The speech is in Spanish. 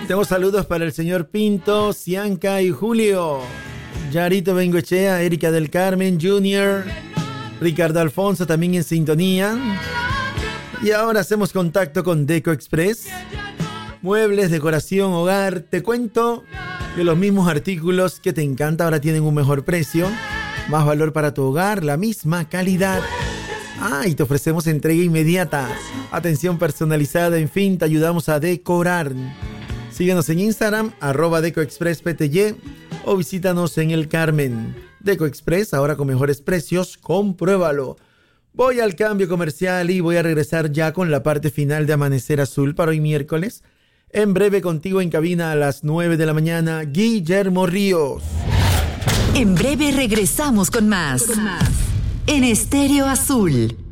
Tengo saludos para el señor Pinto, Cianca y Julio. Yarito Bengoechea, Erika del Carmen Jr., Ricardo Alfonso también en sintonía. Y ahora hacemos contacto con Deco Express. Muebles, decoración, hogar. Te cuento que los mismos artículos que te encanta ahora tienen un mejor precio, más valor para tu hogar, la misma calidad. Y te ofrecemos entrega inmediata, atención personalizada, en fin, te ayudamos a decorar. Síguenos en Instagram, @DecoExpressPTY, o visítanos en El Carmen. Deco Express, ahora con mejores precios, compruébalo. Voy al cambio comercial y voy a regresar ya con la parte final de Amanecer Azul para hoy miércoles. En breve contigo en cabina a las 9 de la mañana, Guillermo Ríos. En breve regresamos con más. En Estéreo Azul.